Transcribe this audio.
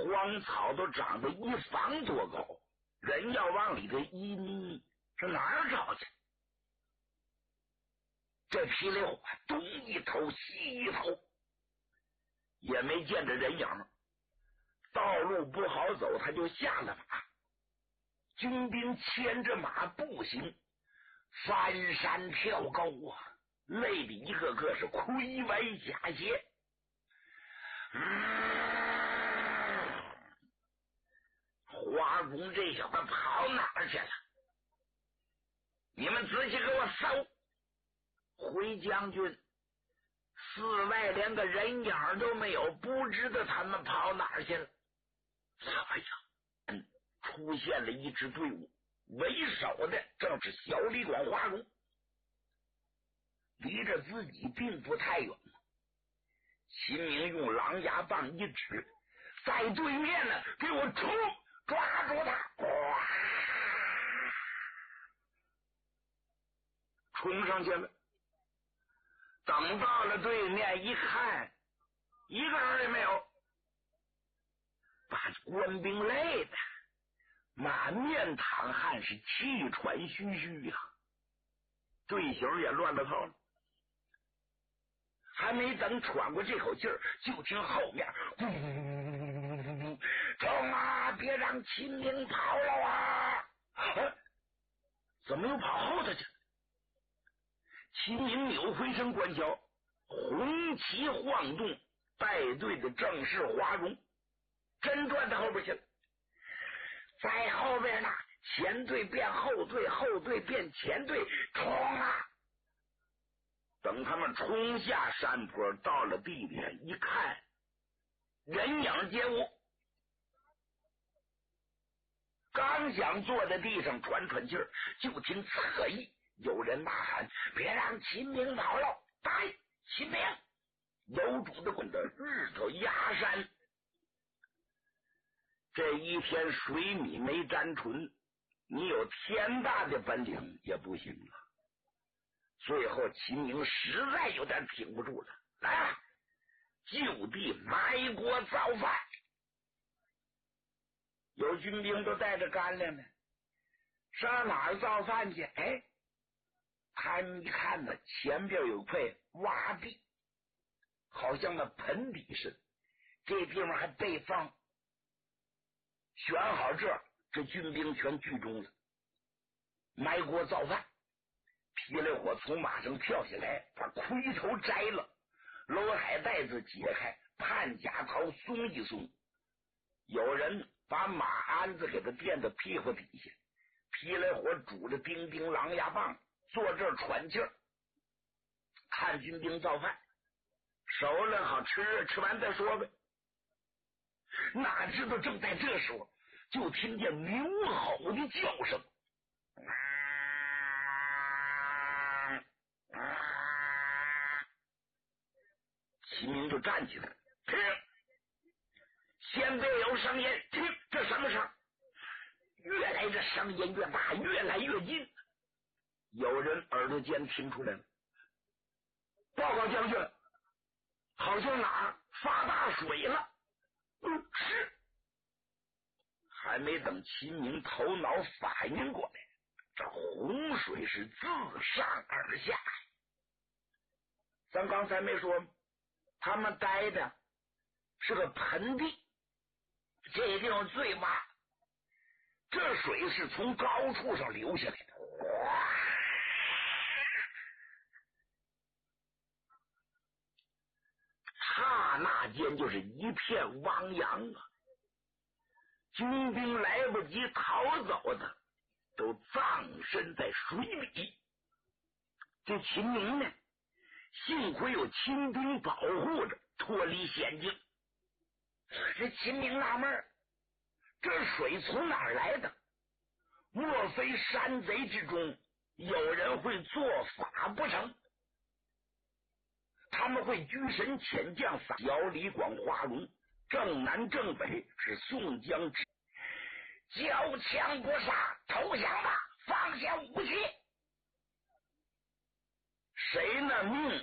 荒草都长得1房多高，人要往里头一迷，这哪儿找去？这霹雳火东一头西一头，也没见着人影，道路不好走，他就下了马。军兵牵着马步行，翻山跳高啊，累的一个个是盔歪甲斜。华容这小子跑哪儿去了？你们仔细给我搜！回将军，寺外连个人影都没有，不知道他们跑哪儿去了。哎呀，出现了一支队伍，为首的正是小李广华容，离着自己并不太远。秦明用狼牙棒一指，在对面呢，给我冲！抓住他！哇！冲上去了。等到了对面一看，一个人也没有，把官兵累的满面淌汗，是气喘吁吁呀，队形也乱了套了。还没等喘过这口气儿，就听后面呜，冲啊，别让秦明跑了啊！怎么又跑后头去？秦明扭回身观瞧，红旗晃动，带队的正是华容，真转到后边去了。在后边呢，前队变后队，后队变前队，冲啊！等他们冲下山坡，到了地点一看，人影皆无。刚想坐在地上喘喘气儿，就听侧翼有人呐喊：“别让秦明跑了！打秦明！”有主的滚的日头压山，这一天水米没沾唇，你有天大的本领也不行了。最后秦明实在有点挺不住了，来啊，就地埋锅造饭。有军兵都带着干粮呢，上哪儿造饭去？哎，他们一看呢，前边有块洼地，好像那盆底似的，这地方还备放。选好这军兵全聚中了，埋锅造饭。霹雳火从马上跳下来，把盔头摘了，楼海带子解开，判甲袍松一松，有人把马鞍子给他垫到屁股底下。霹雳火拄着钉钉狼牙棒坐这儿喘气儿，看军兵造饭，熟了好吃，吃完再说呗。哪知道正在这时候，就听见牛吼的叫声，秦明就站起来了，听，先别有声音，听这什么声？越来这声音越大，越来越近。有人耳朵尖听出来了，报告将军，好像哪儿发大水了。是。还没等秦明头脑反应过来，这洪水是自上而下。咱刚才没说吗？他们待的是个盆地，这地方最洼，这水是从高处上流下来的，刹那间就是一片汪洋啊！军兵来不及逃走的，都葬身在水里。这秦明呢，幸亏有亲兵保护着，脱离险境。这秦明纳闷，这水从哪儿来的？莫非山贼之中有人会做法不成？他们会居神遣将撒小李广华容，正南正北是宋江之，交枪不杀，投降吧，放下武器。谁呢命